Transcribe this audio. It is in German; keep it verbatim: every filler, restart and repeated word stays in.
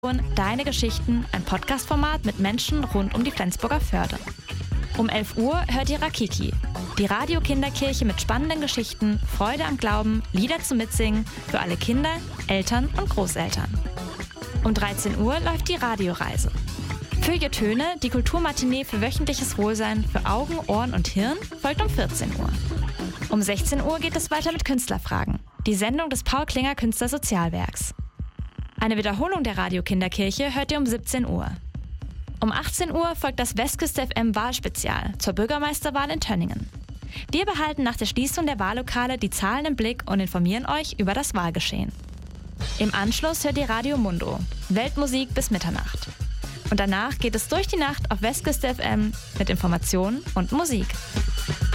Deine Geschichten, ein Podcast-Format mit Menschen rund um die Flensburger Förde. Um elf Uhr hört ihr Rakiki, die Radio-Kinderkirche mit spannenden Geschichten, Freude am Glauben, Lieder zum Mitsingen für alle Kinder, Eltern und Großeltern. Um dreizehn Uhr läuft die Radioreise. Für Töne, die Kulturmatinee für wöchentliches Wohlsein für Augen, Ohren und Hirn, folgt um vierzehn Uhr. Um sechzehn Uhr geht es weiter mit Künstlerfragen, die Sendung des Paul Klinger Künstlersozialwerks. Eine Wiederholung der Radio-Kinderkirche hört ihr um siebzehn Uhr. Um achtzehn Uhr folgt das Westküste F M Wahlspezial zur Bürgermeisterwahl in Tönningen. Wir behalten nach der Schließung der Wahllokale die Zahlen im Blick und informieren euch über das Wahlgeschehen. Im Anschluss hört ihr Radio Mundo, Weltmusik bis Mitternacht. Und danach geht es durch die Nacht auf Westküste F M mit Informationen und Musik.